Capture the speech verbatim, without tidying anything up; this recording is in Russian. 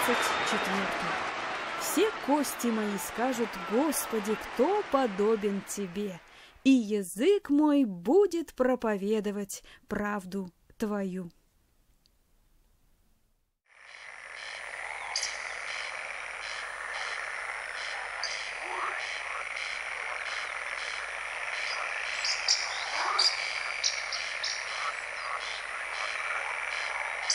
двадцать четвёртый. Все кости мои скажут: Господи, кто подобен Тебе? И язык мой будет проповедовать правду Твою.